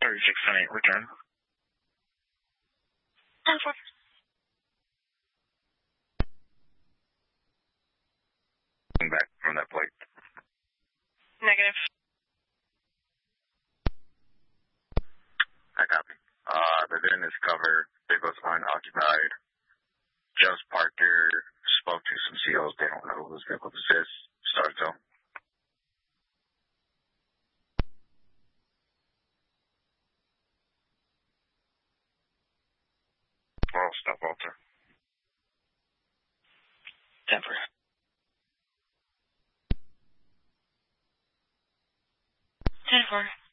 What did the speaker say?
3678, return. 10-4. Back from that plate. Negative. I copy. The VIN is covered. Vehicle's unoccupied. Just parked here. Spoke to some SEALs. They don't know whose vehicle this is. Start zone. Well, stop, Walter. 10-4. 10-4.